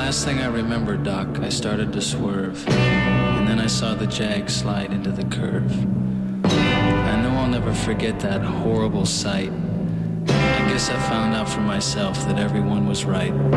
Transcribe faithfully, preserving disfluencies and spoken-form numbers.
last thing I remember, Doc, I started to swerve. And then I saw the Jag slide into the curve. I know I'll never forget that horrible sight. I guess I found out for myself that everyone was right.